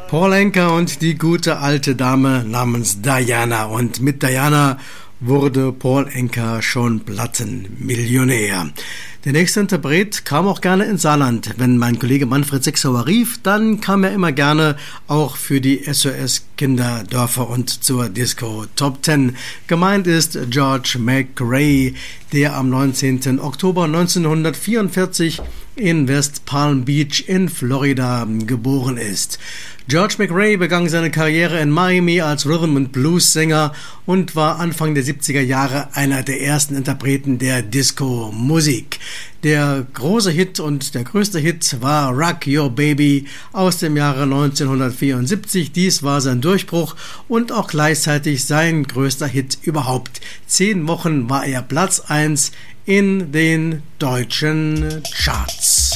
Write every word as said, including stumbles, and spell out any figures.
Paul Anka und die gute alte Dame namens Diana. Und mit Diana wurde Paul Anka schon Plattenmillionär. Der nächste Interpret kam auch gerne ins Saarland. Wenn mein Kollege Manfred Sechsauer rief, dann kam er immer gerne auch für die S O S Kinderdörfer und zur Disco Top Ten. Gemeint ist George McRae, der am neunzehnten Oktober neunzehnhundertvierundvierzig in West Palm Beach in Florida geboren ist. George McRae begann seine Karriere in Miami als Rhythm and Blues Sänger und war Anfang der siebziger Jahre einer der ersten Interpreten der Disco-Musik. Der große Hit und der größte Hit war Rock Your Baby aus dem Jahre neunzehnhundertvierundsiebzig. Dies war sein Durchbruch und auch gleichzeitig sein größter Hit überhaupt. Zehn Wochen war er Platz eins in den deutschen Charts.